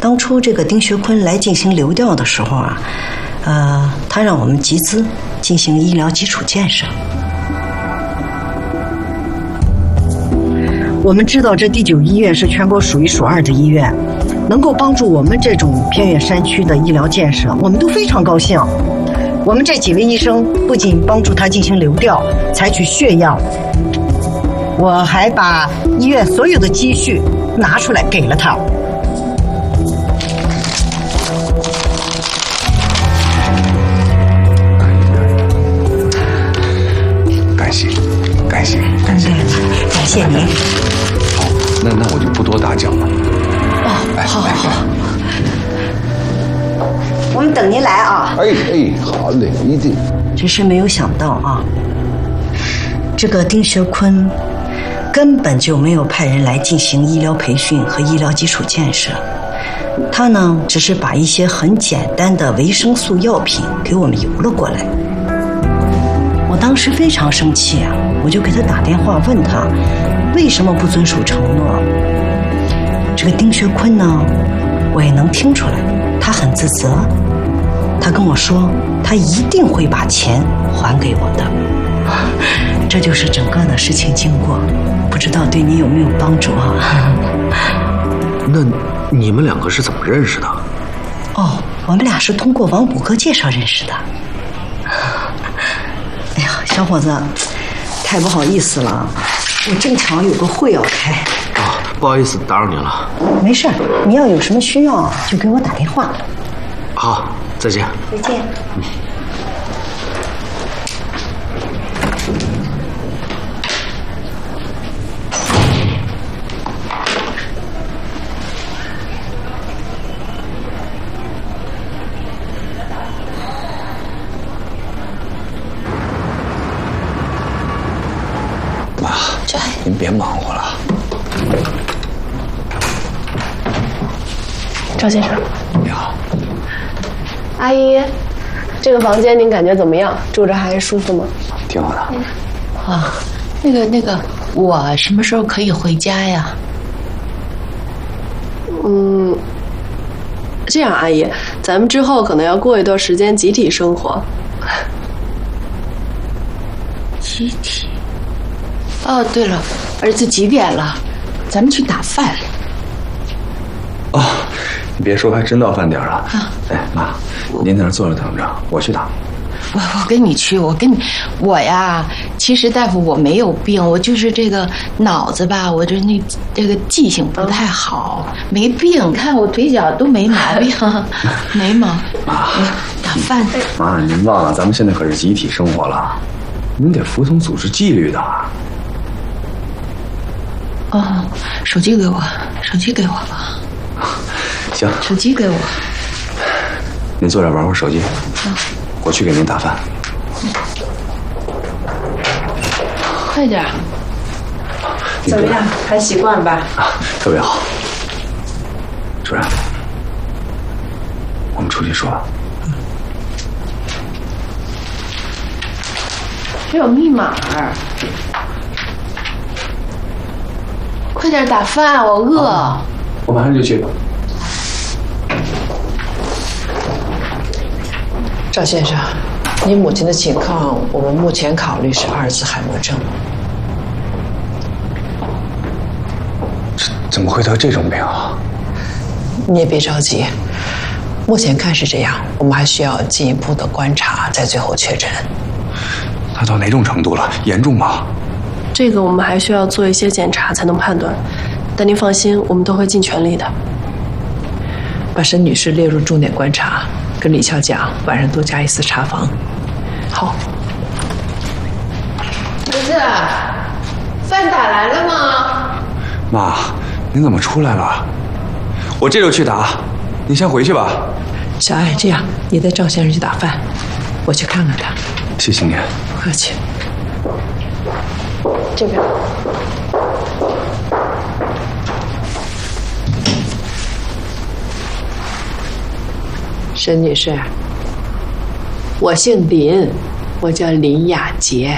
当初这个丁学坤来进行流调的时候啊，他让我们集资进行医疗基础建设。我们知道这第9医院是全国数1数2的医院，能够帮助我们这种偏远山区的医疗建设，我们都非常高兴。我们这几位医生不仅帮助他进行流调，采取血样，我还把医院所有的积蓄拿出来给了他。 感谢您。好，那我就不多打搅了。 好，我们等您来啊。 好嘞，一定。 只是没有想到啊，这个丁学坤根本就没有派人来进行医疗培训和医疗基础建设，他呢只是把一些很简单的维生素药品给我们邮了过来。我当时非常生气啊，我就给他打电话问他为什么不遵守承诺。这个丁学坤呢，我也能听出来他很自责，他跟我说他一定会把钱还给我的。这就是整个的事情经过，不知道对你有没有帮助啊？ 那你们2个是怎么认识的？ 我们俩是通过王谷哥介绍认识的。哎呀，小伙子，太不好意思了，我正巧有个会要开。 不好意思打扰您了。 没事，你要有什么需要就给我打电话。 好，再见。 再见。 妈，您别忙活了。 赵先生， 你好。 阿姨，这个房间您感觉怎么样？住着还舒服吗？ 挺好的。 那个，我什么时候可以回家呀？ 这样，阿姨，咱们之后可能要过一段时间集体生活。 集体？对了，儿子几点了？咱们去打饭。 你别说，还真到饭点了。妈，您在那坐着等着，我去打。 我跟你去，我呀，其实大夫我没有病，我就是这个脑子吧，我这个记性不太好，没病，看我腿脚都没毛病，没毛。 妈， 打饭。 妈，您忘了咱们现在可是集体生活了，您得服从组织纪律的。 手机给我吧。 行， 手机给我。 您坐这玩会儿手机，我去给您打饭。 快点。 怎么样？还习惯吧？ 特别好。主任，我们出去说。 这有密码。快点打饭，我饿。 我马上就去。 赵先生，你母亲的情况，我们目前考虑是阿尔兹海默症。 怎么会得这种病啊？ 你也别着急，目前看是这样，我们还需要进一步的观察，再最后确诊。 他到哪种程度了？严重吗？ 这个我们还需要做一些检查才能判断，但您放心，我们都会尽全力的。 把沈女士列入重点观察，跟李俏讲，晚上多加1次查房。 好。 儿子，饭打来了吗？ 妈，您怎么出来了？我这就去打，您先回去吧。 小艾，这样你带赵先生去打饭，我去看看他。 谢谢您。 不客气。 这边。 沈女士，我姓林，我叫林雅洁。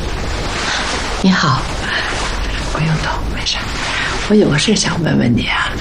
你好。 不用动，没事。我有个事想问问你啊。